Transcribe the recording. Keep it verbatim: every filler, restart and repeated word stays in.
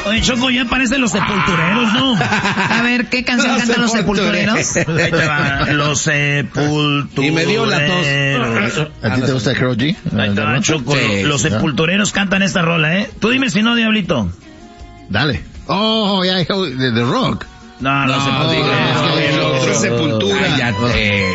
Oye, Choco, ya parecen los sepultureros, ¿no? A ver, ¿qué canción los cantan los sepultureros? Ahí te va, los sepultureros. Y me dio la tos. ¿A ti te gusta Karol G? Ahí te va, Choco, Sí, los sí, sepultureros cantan esta rola, ¿eh? Tú dime si no, Diablito. Dale. Oh, ya, de The Rock. No, no, No, sepultureros. no, no, no, Sepultura. Cállate.